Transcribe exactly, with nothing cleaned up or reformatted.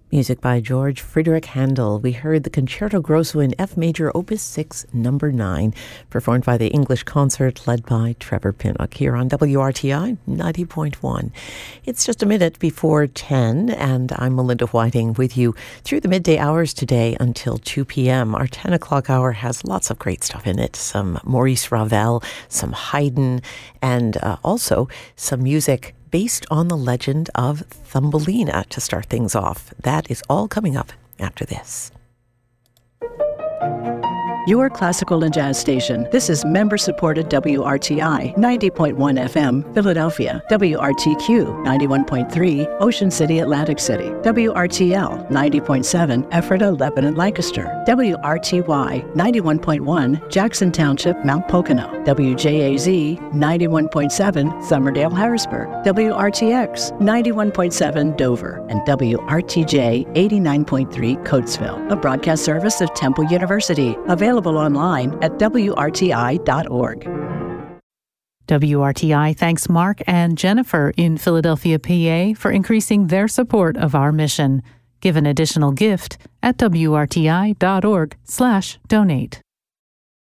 Music by George Friedrich Handel. We heard the Concerto Grosso in F Major, Opus six, Number nine, performed by the English Concert led by Trevor Pinnock here on W R T I ninety point one. It's just a minute before ten, and I'm Melinda Whiting with you through the midday hours today until two p.m. Our ten o'clock hour has lots of great stuff in it. Some Maurice Ravel, some Haydn, and uh, also some music based on the legend of Thumbelina to start things off. That is all coming up after this. Your classical and jazz station. This is member-supported W R T I ninety point one F M, Philadelphia. W R T Q ninety-one point three, Ocean City, Atlantic City. W R T L ninety point seven, Ephrata, Lebanon, Lancaster. W R T Y ninety-one point one, Jackson Township, Mount Pocono. W J A Z ninety-one point seven, Somerdale, Harrisburg. W R T X ninety-one point seven, Dover. And W R T J eighty-nine point three, Coatesville. A broadcast service of Temple University. Available online at W R T I dot org. W R T I thanks Mark and Jennifer in Philadelphia, P A for increasing their support of our mission. Give an additional gift at W R T I dot org slash donate.